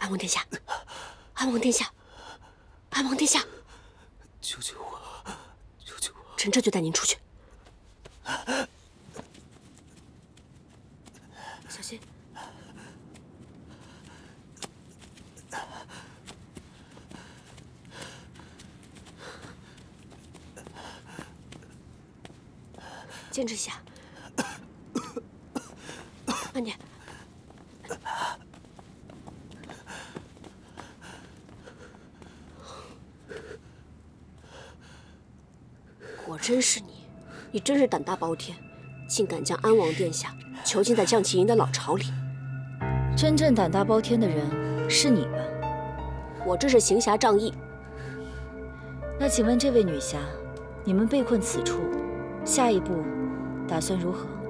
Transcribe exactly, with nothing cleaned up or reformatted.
安王殿下，安王殿下，安王殿下， 救救我！救救我！ 臣这就带您出去。小心。 坚持下，慢点。果真是你，你真是胆大包天，竟敢将安王殿下囚禁在将旗营的老巢里。 真正胆大包天的人是你吧？ 我这是行侠仗义。 那请问这位女侠，你们被困此处，下一步？ 打算如何？